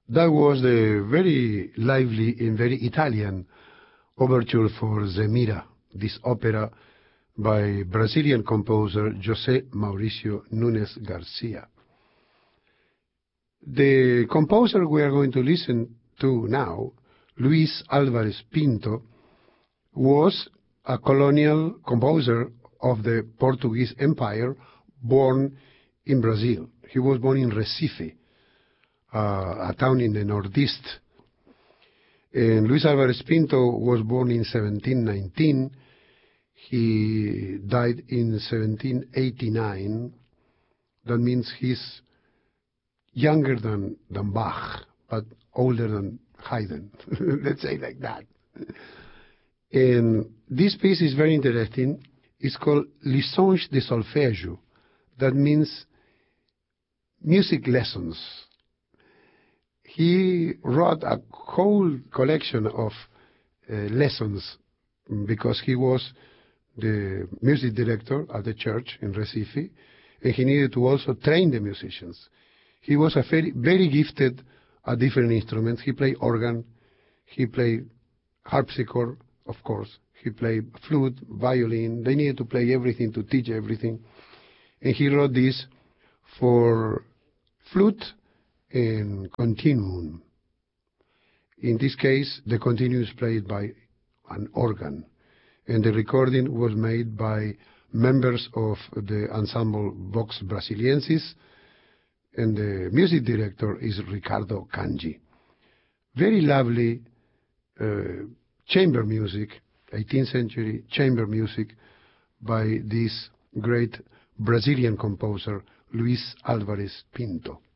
That was the very lively and very Italian overture for Zemira, this opera by Brazilian composer José Mauricio Nunes Garcia. The composer we are going to listen to now, Luis Álvarez Pinto, was a colonial composer of the Portuguese Empire born in Brazil. He was born in Recife, a town in the northeast. And Luis Álvarez Pinto was born in 1719. He died in 1789. That means he's younger than Bach, but older than Haydn. Let's say like that. And this piece is very interesting. It's called Lições de Solfégio. That means music lessons. He wrote a whole collection of lessons because he was the music director at the church in Recife, and he needed to also train the musicians. He was a very gifted at different instruments. He played organ, he played harpsichord, of course, he played flute, violin. They needed to play everything, to teach everything. And he wrote this for flute and continuum. In this case, the continuum is played by an organ, and the recording was made by members of the ensemble Vox Brasiliensis, and the music director is Ricardo Cangi. Very lovely chamber music, 18th century chamber music by this great Brazilian composer, Luis Álvarez Pinto.